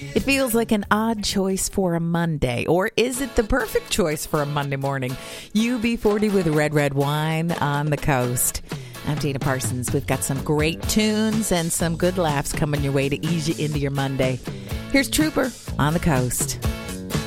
It feels like an odd choice for a Monday, or is it the perfect choice for a Monday morning? UB40 with red wine on the coast. I'm Dana Parsons. We've got some great tunes and some good laughs coming your way to ease you into your Monday. Here's Trooper on the coast.